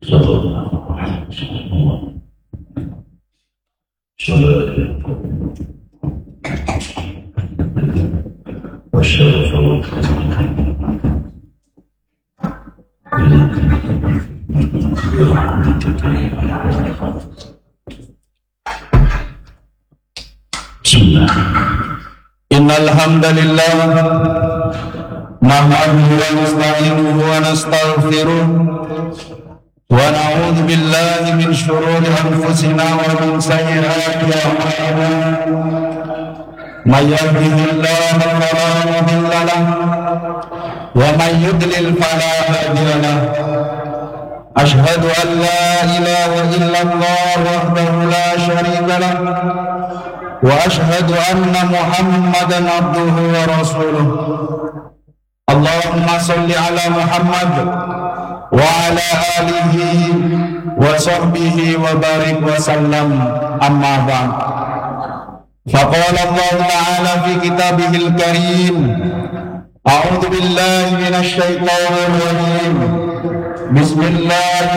صلى الله عليه وسلم صلاة والشرف بسم الله. إن الحمد لله نحمده ونستعينه ونستغفره ونعوذ بالله من شرور أنفسنا ومن سيئات أعمالنا. من يهده الله فلا مضل له ومن يضلل فلا هادي له. أشهد أن لا إله إلا الله وحده لا شريك له وأشهد أن محمدا عبده ورسوله. اللهم صل على محمد وعلى آله وصحبه وبارك وسلم. أما بعد، فقال الله تعالى في كتابه الكريم: أعوذ بالله من الشيطان الرجيم. بسم الله